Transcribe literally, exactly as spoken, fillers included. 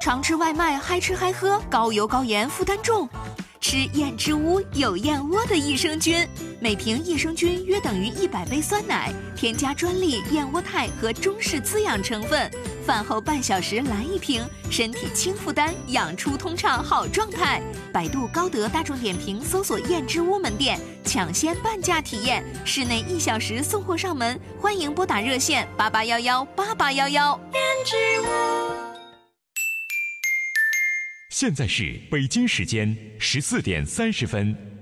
常吃外卖，嗨吃嗨喝，高油高盐，负担重。吃燕之屋有燕窝的益生菌，每瓶益生菌约等于一百杯酸奶，添加专利燕窝肽和中式滋养成分。饭后半小时来一瓶，身体轻负担，养出通畅好状态。百度、高德、大众点评搜索燕之屋门店，抢先半价体验，室内一小时送货上门。欢迎拨打热线八八幺幺八八幺幺。燕之屋。 现在是北京时间十四点三十分。